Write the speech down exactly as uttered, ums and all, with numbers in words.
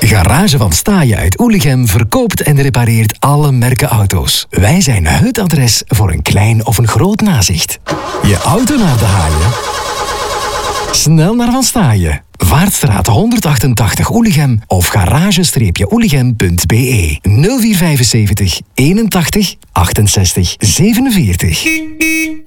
Garage van Staaien uit Oelichem verkoopt en repareert alle merken auto's. Wij zijn het adres voor een klein of een groot nazicht. Je auto naar de haaien? Snel naar Van Staaien. Vaartstraat honderdachtentachtig Oelichem of garage oelichem punt b e nul vier vijfenzeventig eenentachtig achtenzestig zevenenveertig.